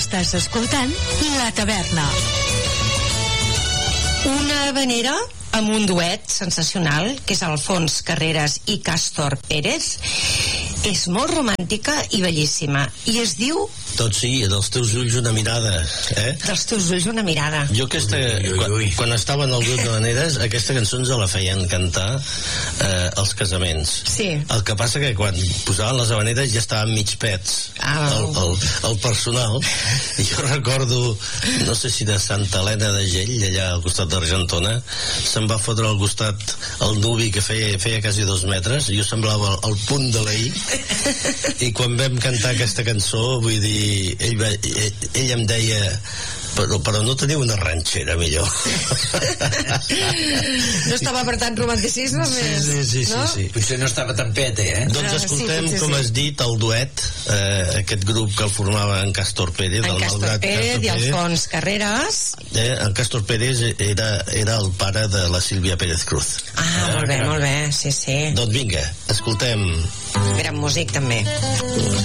Estàs escoltant La Taverna. Una habanera amb un duet sensacional, que és Alfons Carreras i Cástor Pérez. És molt romàntica i bellíssima. I es diu... Doncs sí, dels teus ulls una mirada, eh? Dels teus ulls una mirada. Jo aquesta, quan estava en el grup de Habaneres, aquesta cançó ens la feien cantar als casaments. Sí. El que passa que quan posaven les habaneres ja estaven mig pets el personal. I jo recordo, no sé si de Santa Helena de Gell, allà al costat d'Argentona, se'm va fotre al costat el nuvi que feia quasi 2 metres. Jo semblava el punt de l'I. I quan vam cantar aquesta cançó, vull dir, ell em deia però no teniu una ranxera millor. No estava per tant romanticisme més, sí, no? Sí. Potser no estava tan pete, Doncs escoltem, com has dit, el duet, aquest grup que el formava en Cástor Pérez, en Cástor Pérez i Alfons Carreras. En Cástor Pérez era el pare de la Sílvia Pérez Cruz. Molt bé, sí. Doncs vinga, escoltem. Gran músic també.